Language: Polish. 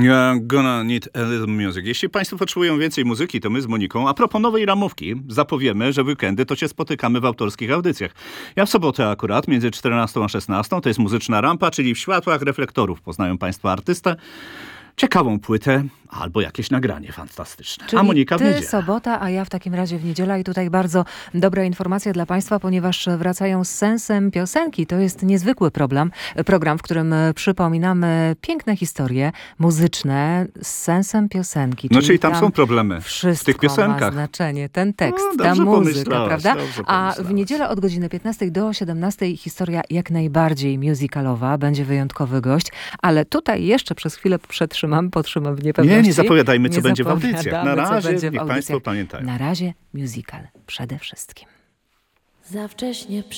Gonna need a little music. Jeśli państwo potrzebują więcej muzyki, to my z Moniką, a propos nowej ramówki, zapowiemy, że w weekendy to się spotykamy w autorskich audycjach. Ja w sobotę akurat, między 14 a 16, to jest muzyczna rampa, czyli w światłach reflektorów poznają państwo artystę, ciekawą płytę albo jakieś nagranie fantastyczne. Czyli a Monika w ty niedzielę. sobota, a ja w takim razie w niedzielę. I tutaj bardzo dobra informacja dla państwa, ponieważ wracają z sensem piosenki. To jest niezwykły program, w którym przypominamy piękne historie muzyczne z sensem piosenki. No czyli tam są problemy wszystko w tych piosenkach. ma znaczenie. Ten tekst, No, ta dobrze muzyka, prawda? A pomyślałaś. w niedzielę od godziny 15 do 17 historia jak najbardziej musicalowa. Będzie wyjątkowy gość, ale tutaj jeszcze przez chwilę potrzymam w niepewności. Nie zapowiadajmy, co będzie w audycjach. Na Zapowiadamy, co razie będzie w niech państwo audycjach. pamiętają. Na razie musical przede wszystkim. Za wcześnie